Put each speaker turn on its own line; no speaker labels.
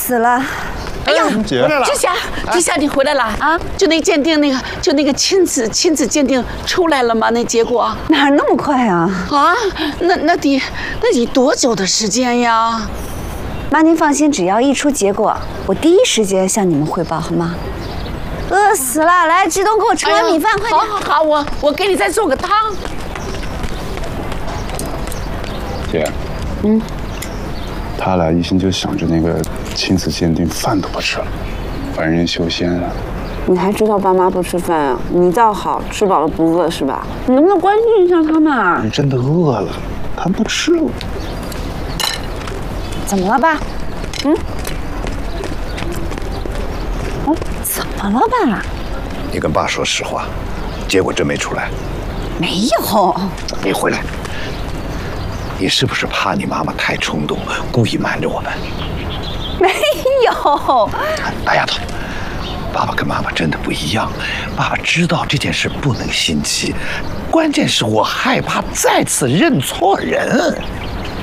死了！
哎呀，
姐
回来了！
志霞，你回来了啊？就那鉴定那个亲子鉴定出来了吗？那结果
哪那么快啊？
啊，那得多久的时间呀？
妈，您放心，只要一出结果，我第一时间向你们汇报，好吗？饿死了！来，志东，给我盛碗米饭，快点！
好，我给你再做个汤。
姐，他俩一心就想着那个亲子鉴定，饭都不吃了，凡人修仙啊。
你还知道爸妈不吃饭啊？你倒好，吃饱了不饿是吧？你能不能关心一下他们啊？
你真的饿了，他们不吃了。
怎么了，爸？怎么了，爸？
你跟爸说实话，结果真没出来。
没有。
你回来，你是不是怕你妈妈太冲动，故意瞒着我们？
没有。
大丫头，爸爸跟妈妈真的不一样。爸爸知道这件事不能心急，关键是我害怕再次认错人。